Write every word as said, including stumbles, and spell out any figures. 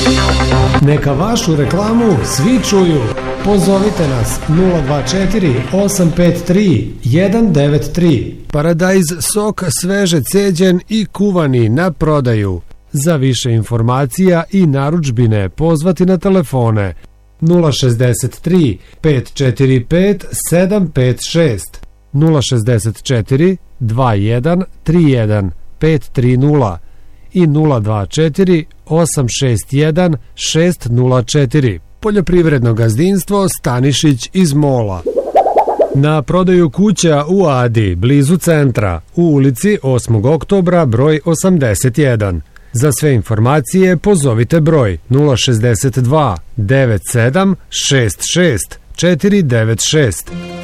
Neka vašu reklamu svi čuju. Pozovite nas nula dva četiri osam pet tri jedan devet tri. Paradajz sok sveže ceđen i kuvani na prodaju. Za više informacija i narudžbine pozvati na telefone nula šezdeset tri pet četiri pet sedam pet šest, nula šezdeset četiri dva jedan tri jedan pet tri nula i nula dva četiri osam šest jedan šest nula četiri. Poljoprivredno gazdinstvo Stanišić iz Mola. Na prodaju kuća u Adi, blizu centra, u ulici osmog oktobra, broj osamdeset jedan. Za sve informacije pozovite broj nula šezdeset dva devet sedam šest šest četiri devet šest.